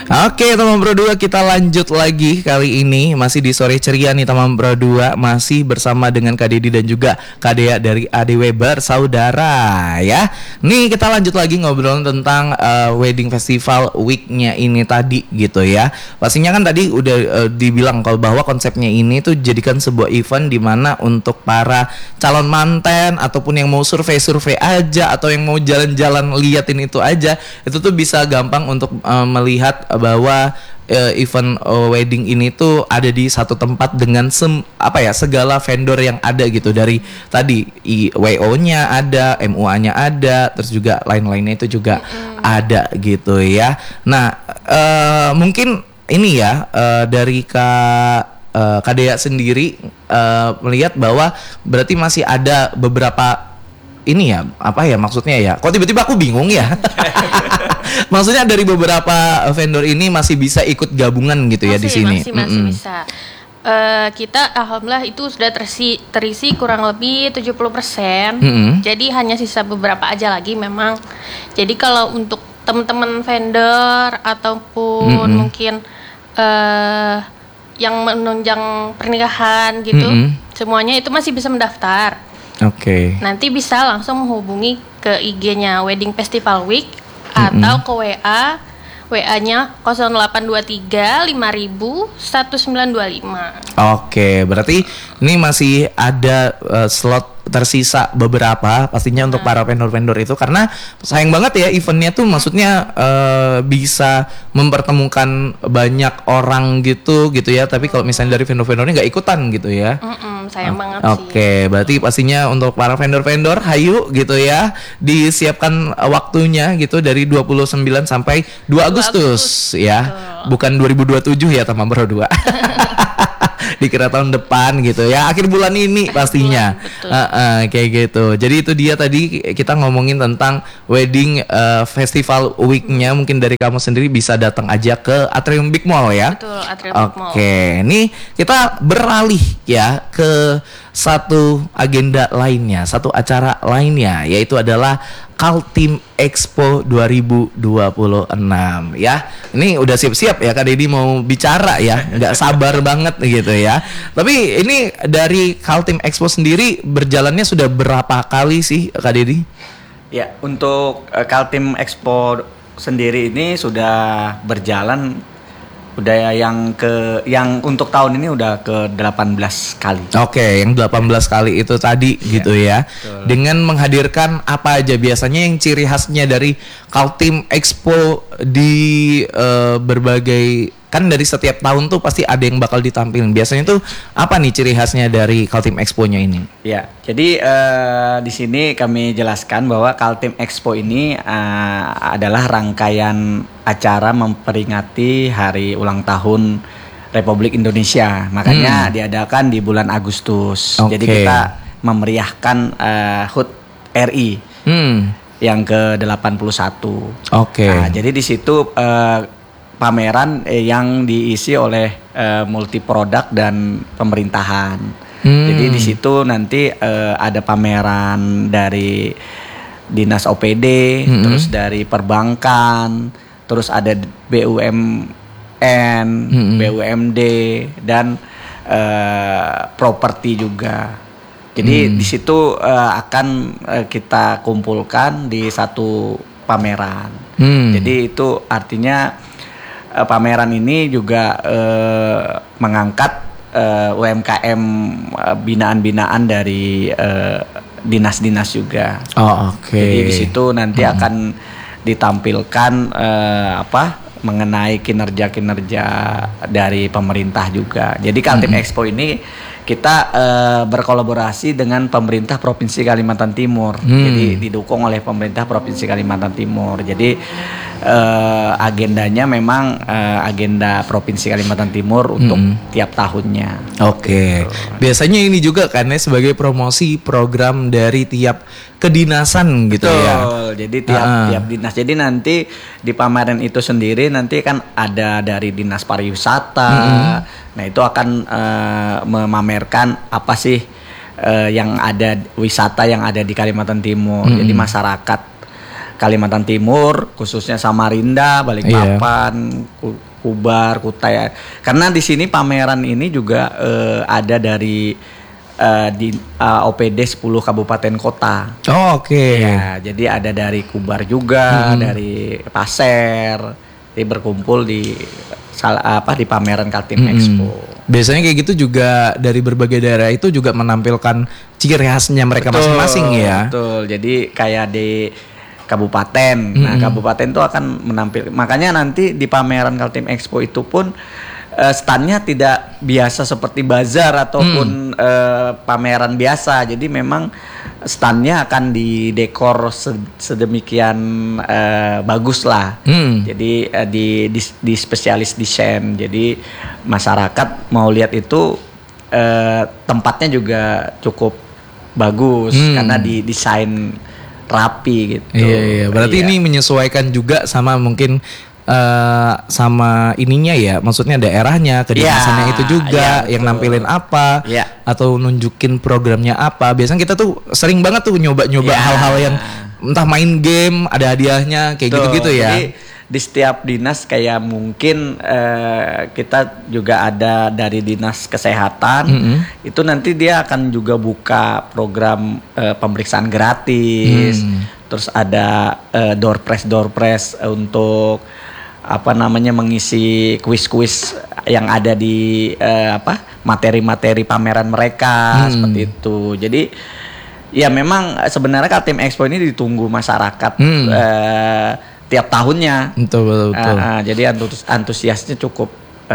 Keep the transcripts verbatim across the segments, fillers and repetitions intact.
Oke teman Bro dua, kita lanjut lagi kali ini masih di sore ceria nih teman Bro dua, masih bersama dengan Kak Dedi dan juga Kak Dea dari A D W Bersaudara ya. Nih kita lanjut lagi ngobrol tentang uh, wedding festival week-nya ini tadi gitu ya. Pastinya kan tadi udah uh, dibilang kalau bahwa konsepnya ini tuh jadikan sebuah event di mana untuk para calon manten ataupun yang mau survei-survei aja atau yang mau jalan-jalan liatin itu aja, itu tuh bisa gampang untuk uh, melihat bahwa uh, event uh, wedding ini tuh ada di satu tempat dengan sem, apa ya segala vendor yang ada gitu, dari tadi I, W O-nya ada, M U A-nya ada, terus juga lain-lainnya itu juga mm-hmm. ada gitu ya. Nah uh, mungkin ini ya uh, dari Kak uh, Kak Dea sendiri uh, melihat bahwa berarti masih ada beberapa ini ya, apa ya maksudnya ya, kok tiba-tiba aku bingung ya. Maksudnya dari beberapa vendor ini masih bisa ikut gabungan gitu ya masih, di sini. Masih masih mm-hmm. bisa. Uh, kita alhamdulillah itu sudah terisi terisi kurang lebih tujuh puluh persen. Mm-hmm. Jadi hanya sisa beberapa aja lagi memang. Jadi kalau untuk teman-teman vendor ataupun mm-hmm. mungkin uh, yang menunjang pernikahan gitu, mm-hmm. semuanya itu masih bisa mendaftar. Oke. Okay. Nanti bisa langsung menghubungi ke I G-nya Wedding Festival Week mm-hmm. atau ke W A, W A-nya nol delapan dua tiga lima ribu satu sembilan dua lima. Oke, berarti ini masih ada uh, slot tersisa beberapa pastinya hmm. untuk para vendor-vendor itu, karena sayang banget ya eventnya tuh maksudnya uh, bisa mempertemukan banyak orang gitu gitu ya, tapi kalau misalnya dari vendor-vendornya nggak ikutan gitu ya. Mm-mm, sayang uh, banget sih. Oke, berarti pastinya untuk para vendor-vendor hayu gitu ya, disiapkan waktunya gitu dari dua puluh sembilan sampai dua Agustus ya. Betul. Bukan dua ribu dua puluh tujuh ya teman Bro dua. Dikira tahun depan gitu ya, akhir bulan ini pastinya. Betul. Uh, uh, kayak gitu. Jadi itu dia tadi kita ngomongin tentang wedding uh, festival week-nya. Mungkin dari kamu sendiri bisa datang aja ke Atrium Big Mall ya. Betul, Atrium Big Mall. Oke, nih kita beralih ya ke satu agenda lainnya, satu acara lainnya, yaitu adalah Kaltim Expo dua ribu dua puluh enam ya. Ini udah siap-siap ya Kak Dedi mau bicara ya, nggak sabar banget gitu ya. Tapi ini dari Kaltim Expo sendiri berjalannya sudah berapa kali sih Kak Dedi? Ya, untuk uh, Kaltim Expo sendiri ini sudah berjalan udah yang ke yang untuk tahun ini udah ke delapan belas kali. Oke, yang delapan belas kali itu tadi ya, gitu ya. Betul. Dengan menghadirkan apa aja biasanya yang ciri khasnya dari Kaltim Expo di uh, berbagai, kan dari setiap tahun tuh pasti ada yang bakal ditampilin. Biasanya tuh apa nih ciri khasnya dari Kaltim Expo-nya ini? Ya, jadi uh, di sini kami jelaskan bahwa Kaltim Expo ini uh, adalah rangkaian acara memperingati hari ulang tahun Republik Indonesia. Makanya hmm. diadakan di bulan Agustus. Okay. Jadi kita memeriahkan uh, H U T R I hmm. yang ke delapan puluh satu. Oke. Okay. Nah, jadi di situ uh, pameran eh, yang diisi oleh eh, multi produk dan pemerintahan. Hmm. Jadi di situ nanti eh, ada pameran dari Dinas O P D, hmm. terus dari perbankan, terus ada B U M N, hmm. B U M D dan eh, properti juga. Jadi hmm. di situ eh, akan eh, kita kumpulkan di satu pameran. Hmm. Jadi itu artinya pameran ini juga uh, mengangkat uh, U M K M uh, binaan-binaan dari uh, dinas-dinas juga. Oh, oke. Okay. Jadi di situ nanti hmm. akan ditampilkan uh, apa mengenai kinerja-kinerja dari pemerintah juga. Jadi Kaltim hmm. Expo ini kita uh, berkolaborasi dengan pemerintah Provinsi Kalimantan Timur. Hmm. Jadi didukung oleh pemerintah Provinsi Kalimantan Timur. Jadi uh, agendanya memang uh, agenda Provinsi Kalimantan Timur untuk hmm. tiap tahunnya. Oke. Okay. Biasanya ini juga kan ya sebagai promosi program dari tiap kedinasan gitu. Betul. Ya. Jadi tiap uh. tiap dinas. Jadi nanti di pameran itu sendiri nanti kan ada dari Dinas Pariwisata. Hmm. Nah, itu akan uh, memamerkan apa sih uh, yang ada wisata yang ada di Kalimantan Timur. Hmm. Jadi masyarakat Kalimantan Timur, khususnya Samarinda, Balikpapan, yeah. Kubar, Kutai. Karena di sini pameran ini juga uh, ada dari uh, di uh, O P D sepuluh kabupaten kota. Oh, oke. Okay. Ya, jadi ada dari Kubar juga, hmm. dari Pasir, jadi berkumpul di apa di pameran Kaltim hmm. Expo. Biasanya kayak gitu juga dari berbagai daerah itu juga menampilkan ciri khasnya mereka betul, masing-masing ya. Betul. Jadi kayak di kabupaten. Mm-hmm. Nah, kabupaten itu akan menampilkan. Makanya nanti di pameran Kaltim Expo itu pun uh, standnya tidak biasa seperti bazar ataupun mm. uh, pameran biasa. Jadi memang standnya akan didekor sedemikian uh, bagus lah. Hmm. Jadi uh, di, di di spesialis desain. Jadi masyarakat mau lihat itu uh, tempatnya juga cukup bagus hmm. karena didesain rapi gitu. Iya, iya. Berarti iya. ini menyesuaikan juga sama mungkin Uh, sama ininya ya, maksudnya daerahnya, kedinasannya ya, itu juga ya, yang nampilin apa ya. Atau nunjukin programnya apa. Biasanya kita tuh sering banget tuh nyoba-nyoba ya. Hal-hal yang entah main game ada hadiahnya kayak tuh, gitu-gitu ya. Jadi di setiap dinas kayak mungkin uh, kita juga ada dari dinas kesehatan mm-hmm. itu nanti dia akan juga buka program uh, pemeriksaan gratis. Mm. Terus ada uh, door prize door prize uh, untuk apa namanya mengisi kuis-kuis yang ada di uh, apa materi-materi pameran mereka hmm. seperti itu. Jadi ya memang sebenarnya Kaltim Expo ini ditunggu masyarakat hmm. uh, tiap tahunnya. Betul betul. betul. Uh, uh, jadi antus- antusiasnya cukup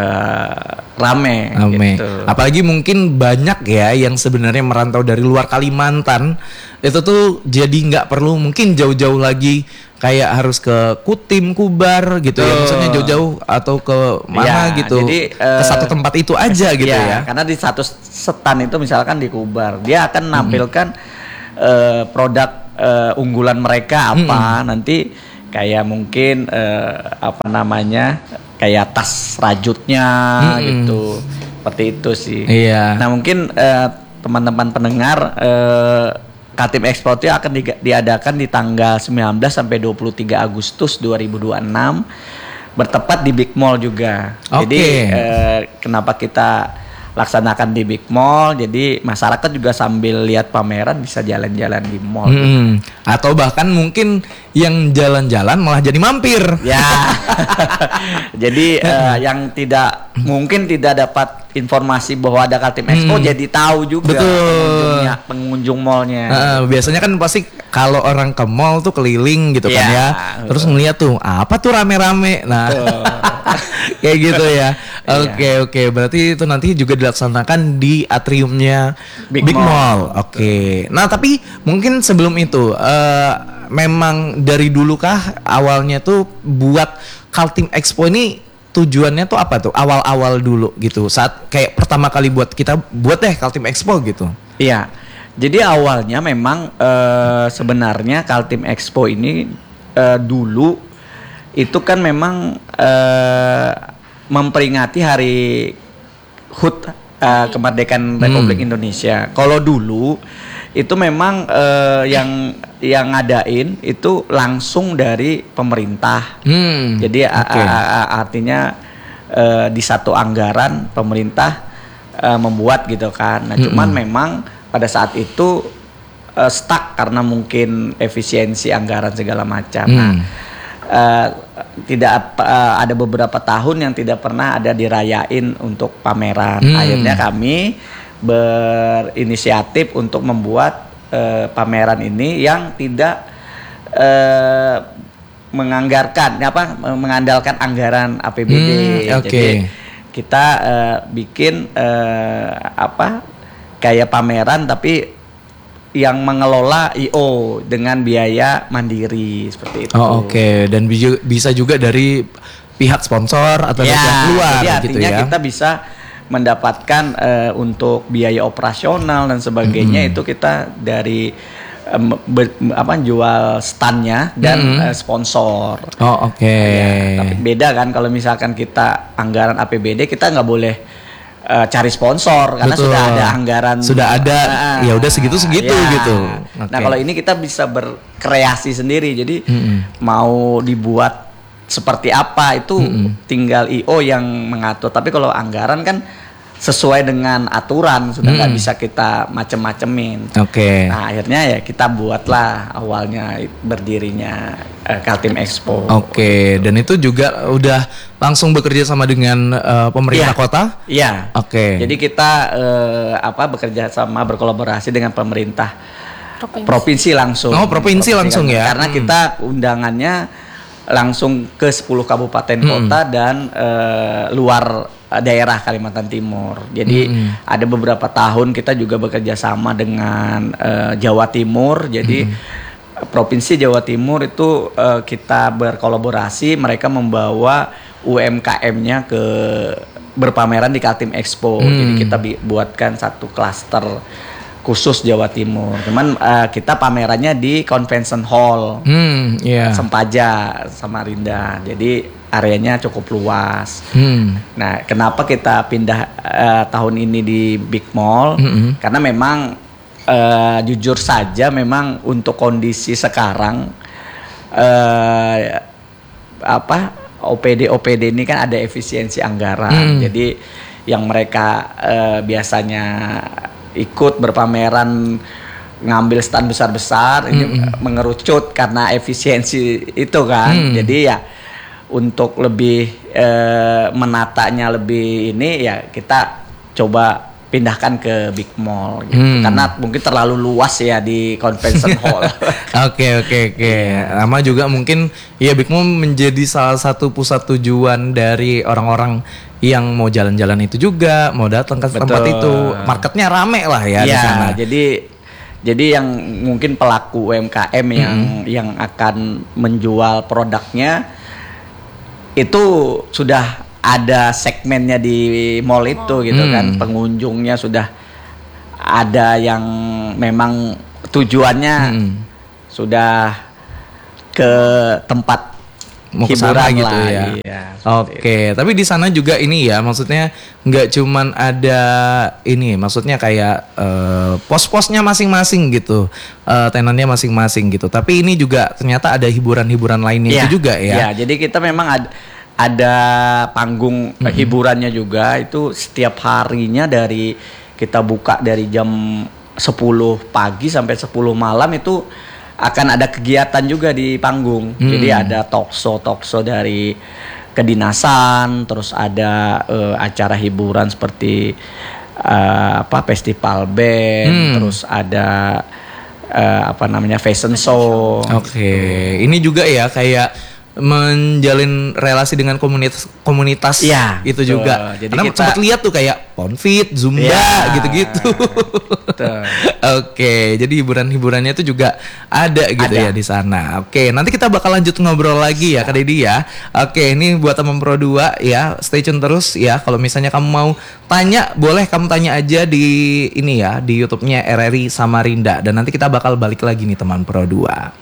uh, rame. Rame. Gitu. Apalagi mungkin banyak ya yang sebenarnya merantau dari luar Kalimantan itu tuh jadi nggak perlu mungkin jauh-jauh lagi. Kayak harus ke Kutim, Kubar gitu oh. ya, maksudnya jauh-jauh atau ke mana ya, gitu, jadi, uh, ke satu tempat itu aja gitu ya, ya. Karena di satu setan itu misalkan di Kubar, dia akan menampilkan mm-hmm. uh, produk uh, unggulan mereka apa, mm-hmm. nanti kayak mungkin uh, apa namanya, kayak tas rajutnya mm-hmm. gitu, seperti itu sih. Iya. Nah mungkin uh, teman-teman pendengar. Uh, Kaltim Expo itu akan di, diadakan di tanggal sembilan belas sampai dua puluh tiga Agustus dua ribu dua puluh enam bertepat di Big Mall juga. Okay. Jadi eh, kenapa kita laksanakan di Big Mall? Jadi masyarakat juga sambil lihat pameran bisa jalan-jalan di mall. Hmm. Atau bahkan mungkin yang jalan-jalan malah jadi mampir. Ya. Jadi eh, yang tidak mungkin tidak dapat informasi bahwa ada Kaltim Expo hmm. jadi tahu juga pengunjungnya, pengunjung mallnya. Uh, biasanya kan pasti kalau orang ke mall tuh keliling gitu yeah. kan ya, terus ngeliat tuh apa tuh rame-rame. Nah, kayak gitu ya. Oke okay, oke, okay. Berarti itu nanti juga dilaksanakan di atriumnya Big, Big Mall. Mall. Oke. Okay. Nah tapi mungkin sebelum itu, uh, memang dari dulu kah awalnya tuh buat Kaltim Expo ini? Tujuannya tuh apa tuh awal-awal dulu gitu saat kayak pertama kali buat kita buat deh Kaltim Expo gitu. Iya. Jadi awalnya memang uh, sebenarnya Kaltim Expo ini uh, dulu itu kan memang uh, memperingati hari H U T uh, kemerdekaan Republik hmm. Indonesia. Kalau dulu itu memang uh, yang yang ngadain itu langsung dari pemerintah. Hmm, Jadi okay. a- a- artinya uh, di satu anggaran pemerintah uh, membuat gitu kan. Nah, hmm. cuman memang pada saat itu uh, stuck karena mungkin efisiensi anggaran segala macam. Hmm. Nah, uh, tidak uh, ada beberapa tahun yang tidak pernah ada dirayain untuk pameran. Hmm. Akhirnya kami berinisiatif untuk membuat uh, pameran ini yang tidak uh, menganggarkan apa mengandalkan anggaran A P B D. Hmm, okay. Jadi kita uh, bikin uh, apa kayak pameran tapi yang mengelola I O dengan biaya mandiri seperti itu. Oh oke, okay. Dan bi- bisa juga dari pihak sponsor atau ya, dari pihak luar jadi gitu artinya ya. Kita bisa mendapatkan uh, untuk biaya operasional dan sebagainya mm-hmm. itu kita dari um, ber, apa jual standnya dan mm-hmm. uh, sponsor. Oh oke. Okay. Ya, tapi beda kan kalau misalkan kita anggaran A P B D kita nggak boleh uh, cari sponsor karena Betul. sudah ada anggaran, sudah ada, uh, ya udah segitu-segitu ya. gitu. Nah Okay. kalau ini kita bisa berkreasi sendiri, jadi mm-hmm. mau dibuat seperti apa itu mm-hmm. tinggal I O yang mengatur. Tapi kalau anggaran kan sesuai dengan aturan, sudah nggak mm-hmm. bisa kita macem-macemin. Oke. Okay. Nah akhirnya ya kita buatlah awalnya berdirinya uh, Kaltim Expo. Oke, okay. Dan itu juga udah langsung bekerja sama dengan uh, pemerintah ya. kota? Iya. Oke. Okay. Jadi kita uh, apa bekerja sama berkolaborasi dengan pemerintah provinsi, provinsi langsung. Oh, provinsi, provinsi langsung kan, ya. Karena hmm. kita undangannya langsung ke sepuluh kabupaten hmm. kota dan uh, luar daerah Kalimantan Timur. Jadi hmm. ada beberapa tahun kita juga bekerja sama dengan uh, Jawa Timur. Jadi hmm. Provinsi Jawa Timur itu uh, kita berkolaborasi, mereka membawa U M K M-nya ke berpameran di Kaltim Expo. Hmm. Jadi kita bi- buatkan satu klaster khusus Jawa Timur. Cuman uh, kita pamerannya di Convention Hall, hmm, yeah. Sempaja, Samarinda. Jadi areanya cukup luas. Hmm. Nah, kenapa kita pindah uh, tahun ini di Big Mall? Hmm. Karena memang uh, jujur saja, memang untuk kondisi sekarang uh, apa O P D O P D ini kan ada efisiensi anggaran. Hmm. Jadi yang mereka uh, biasanya ikut berpameran ngambil stand besar-besar mm-hmm. ini mengerucut karena efisiensi itu kan. Mm. Jadi ya untuk lebih e, menatanya lebih ini ya kita coba pindahkan ke Big Mall gitu. Mm. Karena mungkin terlalu luas ya di Convention Hall. Oke oke oke. Sama juga mungkin ya Big Mall menjadi salah satu pusat tujuan dari orang-orang yang mau jalan-jalan itu juga, mau datang ke Betul. tempat itu, marketnya rame lah ya, ya di sana. Jadi jadi yang mungkin pelaku U M K M yang mm-hmm. yang akan menjual produknya itu sudah ada segmennya di mall itu gitu mm. kan, pengunjungnya sudah ada yang memang tujuannya mm. sudah ke tempat mau ke sana gitu lah, ya. Iya, Oke, okay. Tapi di sana juga ini ya, maksudnya nggak cuman ada ini, maksudnya kayak uh, pos-posnya masing-masing gitu, uh, tenannya masing-masing gitu. Tapi ini juga ternyata ada hiburan-hiburan lainnya ya, itu juga ya. Iya, jadi kita memang ada, ada panggung mm-hmm. hiburannya juga itu setiap harinya dari kita buka dari jam sepuluh pagi sampai sepuluh malam itu akan ada kegiatan juga di panggung. Hmm. Jadi ada talk show talk show dari kedinasan, terus ada uh, acara hiburan seperti uh, apa festival band, hmm. terus ada uh, apa namanya fashion show. Oke, okay. Ini juga ya kayak menjalin relasi dengan komunitas komunitas ya, itu betul. juga. Jadi karena kita sempat lihat tuh kayak Ponfit, Zumba ya, gitu-gitu. Oke, okay, jadi hiburan-hiburannya itu juga ada gitu ada. ya di sana. Oke, okay, nanti kita bakal lanjut ngobrol lagi ya Kak Dedi ya. Oke, okay, ini buat teman Pro dua ya, stay tune terus ya. Kalau misalnya kamu mau tanya, boleh kamu tanya aja di ini ya, di YouTube-nya R R I Samarinda, dan nanti kita bakal balik lagi nih teman Pro dua.